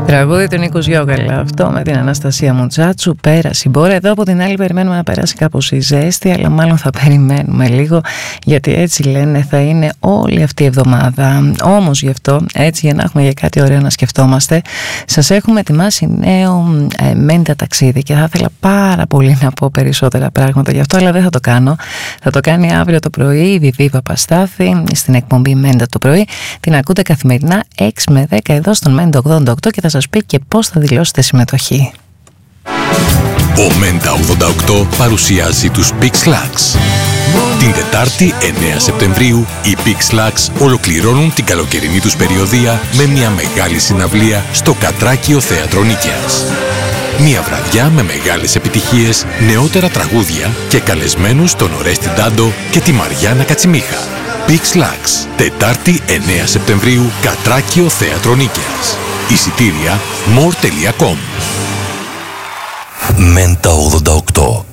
Τραγούδι του Νίκου Γιώγαλα αυτό με την Αναστασία Μουτσάτσου. Πέρασε. Μπορεί εδώ από την άλλη περιμένουμε να περάσει κάπως η ζέστη, αλλά μάλλον θα περιμένουμε λίγο, γιατί έτσι λένε θα είναι όλη αυτή η εβδομάδα. Όμως γι' αυτό, έτσι για να έχουμε για κάτι ωραίο να σκεφτόμαστε, σας έχουμε ετοιμάσει νέο μέντα ταξίδι και θα ήθελα πάρα πολύ να πω περισσότερα πράγματα γι' αυτό, αλλά δεν θα το κάνω. Θα το κάνει αύριο το πρωί η Βιβί Παπαστάθη στην εκπομπή Μέντα το πρωί. Την ακούτε καθημερινά 6 με 10 εδώ στον Μέντα 88 και θα σας πει και πώς θα δηλώσετε συμμετοχή. Ο Μέντα 88 παρουσιάζει τους Big Slugs. Την Τετάρτη 9 Σεπτεμβρίου οι Big Slugs ολοκληρώνουν την καλοκαιρινή τους περιοδεία με μια μεγάλη συναυλία στο Κατράκιο Θέατρο Νίκαιας. Μια βραδιά με μεγάλες επιτυχίες, νεότερα τραγούδια και καλεσμένους τον Ορέστη Ντάντο και τη Μαριάννα Κατσιμίχα. Big Slugs, Τετάρτη 9 Σεπτεμβρίου, Κατράκιο Θέατρο Νίκαιας. Εισιτήρια more.com. Μέντα 88.